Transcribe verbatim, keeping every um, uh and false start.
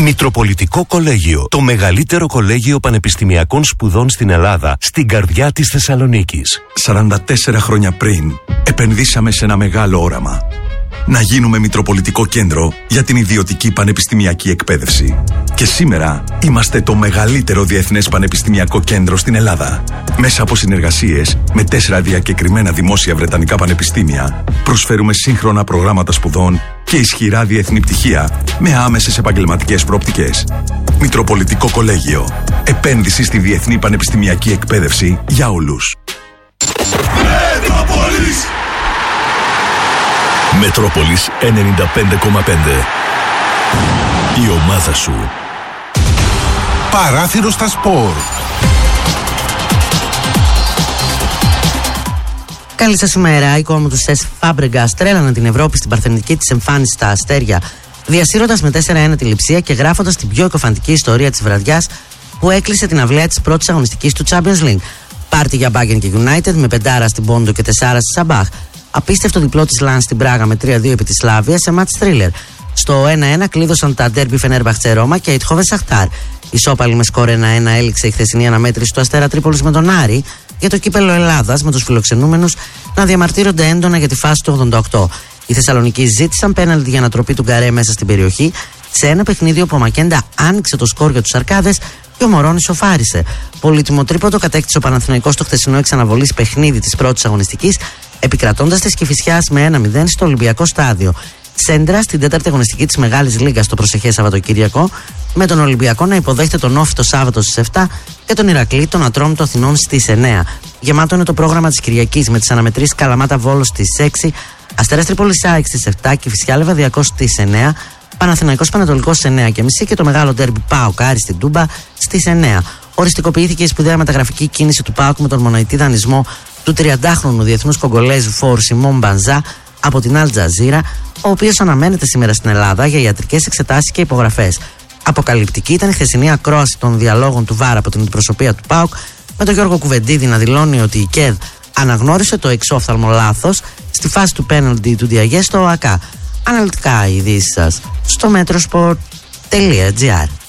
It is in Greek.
Μητροπολιτικό Κολέγιο. Το μεγαλύτερο κολέγιο πανεπιστημιακών σπουδών στην Ελλάδα, στην καρδιά της Θεσσαλονίκης. σαράντα τέσσερα χρόνια πριν, επενδύσαμε σε ένα μεγάλο όραμα. Να γίνουμε Μητροπολιτικό Κέντρο για την ιδιωτική πανεπιστημιακή εκπαίδευση. Και σήμερα είμαστε το μεγαλύτερο διεθνές πανεπιστημιακό κέντρο στην Ελλάδα. Μέσα από συνεργασίες με τέσσερα διακεκριμένα δημόσια βρετανικά πανεπιστήμια, προσφέρουμε σύγχρονα προγράμματα σπουδών και ισχυρά διεθνή πτυχία με άμεσες επαγγελματικές προοπτικές. Μητροπολιτικό Κολέγιο. Επένδυση στη διεθνή πανεπιστημιακή εκπαίδευση για όλους. Μετρόπολης Μετρόπολης ενενήντα πέντε κόμμα πέντε. Η ομάδα σου. Παράθυρο στα σπορ. Καλή σας ημέρα. Οι κόμματος της Fabregas τρέλανε την Ευρώπη στην παρθενική της εμφάνιση στα Αστέρια, διασύροντας με τέσσερα ένα τη Λειψία και γράφοντας την πιο εκοφαντική ιστορία της βραδιάς που έκλεισε την αυλαία της πρώτης αγωνιστικής του Champions League. Πάρτι για Bayern και United με πεντάρα στην Πόντο και τεσσάρα στη Σαμπάχ. Απίστευτο διπλό της Λαν στην Πράγα με τρία δύο επί της Σλάβια σε μάτς θρίλερ. Στο ένα ένα κλείδωσαν τα ντέρμπι Φενέρμπαχτσε Ρώμα και Αιτχόβεν Σαχτάρ. Ισόπαλη με σκορ ένα ένα έληξε η χθεσινή αναμέτρηση του Αστέρα Τρίπολης με τον Άρη για το κύπελλο Ελλάδας, με τους φιλοξενούμενους να διαμαρτύρονται έντονα για τη φάση του ογδόντα οκτώ. Οι Θεσσαλονικοί ζήτησαν πέναλτι για ανατροπή του Γκαρέ μέσα στην περιοχή, σε ένα παιχνίδι όπου ο Μακέντα άνοιξε το σκορ για τους Αρκάδες και ο Μωρόνης σοφάρισε. Πολύτιμο τρίποντο κατέκτησε ο Παναθηναϊκός στο χθεσινό εξαναβολής παιχνίδι της πρώτης αγωνιστικής, επικρατώντας τη Κηφισιάς με ένα μηδέν στο Ολυμπιακό Στάδιο. Σέντρα στην τέταρτη αγωνιστική της Μεγάλης Λίγκας το προσεχές Σαββατοκύριακο, με τον Ολυμπιακό να υποδέχεται τον Όφη το Σάββατο στις επτά και τον Ηρακλή των Ατρόμητων Αθηνών στις εννέα. Γεμάτο είναι το πρόγραμμα της Κυριακής με τις αναμετρήσεις Καλαμάτα Βόλος στις έξι, Αστέρας Τρίπολης ΑΕΚ στις επτά, Κηφισιά Λεβαδιακός στις εννέα, Παναθηναϊκός Πανατολικός στις εννέα και μισή και το μεγάλο ντέρμπι ΠΑΟΚ Άρης στην Τούμπα στις εννέα. Οριστικοποιήθηκε η σπουδαία μεταγραφική κίνηση του ΠΑΟΚ με τον μονοετή δανεισμό του τριαντάχρονου διεθνούς Κογκολέζου φόρ Σιμών Μπανζά από την Αλ Τζαζίρα, ο οποίος αναμένεται σήμερα στην Ελλάδα για ιατρικές εξετάσεις και υπογραφές. Αποκαλυπτική ήταν η χθεσινή ακρόαση των διαλόγων του ΒΑΡ από την αντιπροσωπεία του ΠΑΟΚ, με τον Γιώργο Κουβεντίδη να δηλώνει ότι η ΚΕΔ αναγνώρισε το εξόφθαλμο λάθος στη φάση του πέναλτι του Διαγέ στο ΟΑΚΑ. Αναλυτικά οι ειδήσεις σας στο metrosport τελεία gr.